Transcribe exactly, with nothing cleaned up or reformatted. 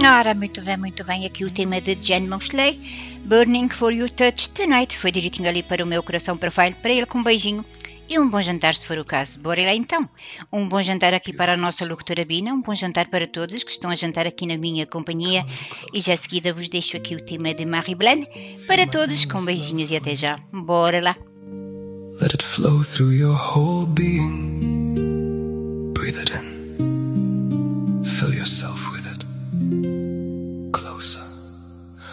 Ora, muito bem, muito bem. Aqui o tema de Jane Moseley, Burning for Your Touch Tonight, foi direitinho ali para o meu coração profile, para ele com um beijinho e um bom jantar se for o caso. Bora lá então. Um bom jantar aqui para a nossa locutora Bina, um bom jantar para todos que estão a jantar aqui na minha companhia e já a seguida vos deixo aqui o tema de Marie Blaine para todos com beijinhos e até já. Bora lá. Let it flow through your whole being. Breathe it in. Feel yourself